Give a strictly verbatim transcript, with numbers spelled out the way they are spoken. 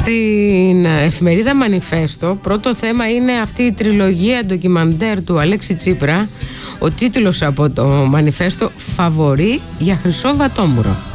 Στην εφημερίδα Μανιφέστο πρώτο θέμα είναι αυτή η τριλογία ντοκιμαντέρ του Αλέξη Τσίπρα. Ο τίτλος από το Μανιφέστο: Φαβορί για Χρυσό Βατόμουρο.